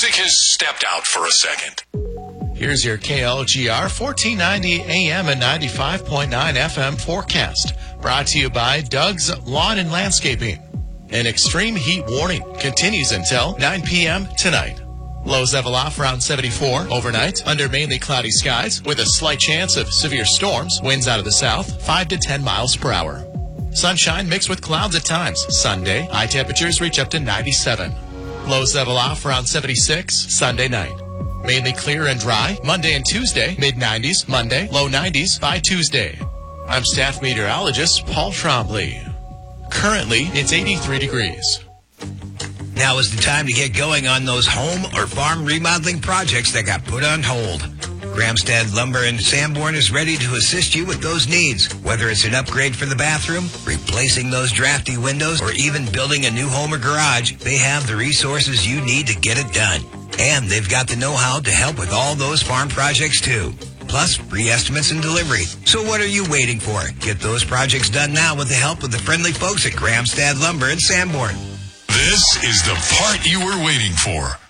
music has stepped out for a second. Here's your KLGR 1490 AM and 95.9 FM forecast. Brought to you by Doug's Lawn and Landscaping. An extreme heat warning continues until 9 p.m. tonight. Lows level off around 74 overnight under mainly cloudy skies with a slight chance of severe storms. Winds out of the south 5 to 10 miles per hour. Sunshine mixed with clouds at times. Sunday, high temperatures reach up to 97. Lows level off around 76 Sunday night. Mainly clear and dry Monday and Tuesday, mid-90s Monday, low 90s by Tuesday. I'm staff meteorologist Paul Trombley. Currently, it's 83 degrees. Now is the time to get going on those home or farm remodeling projects that got put on hold. Gramstad Lumber in Sanborn is ready to assist you with those needs. Whether it's an upgrade for the bathroom, replacing those drafty windows, or even building a new home or garage, they have the resources you need to get it done. And they've got the know-how to help with all those farm projects too. Plus, free estimates and delivery. So what are you waiting for? Get those projects done now with the help of the friendly folks at Gramstad Lumber in Sanborn. This is the part you were waiting for.